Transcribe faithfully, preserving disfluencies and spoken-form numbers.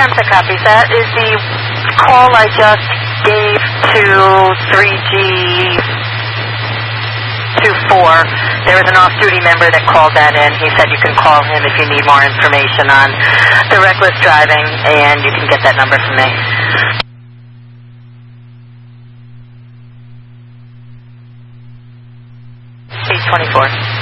Samsa copies. That is the call I just gave to three G two four. There was an off-duty member that called that in. He said you can call him if you need more information on the reckless driving, and you can get that number from me. eight twenty-four.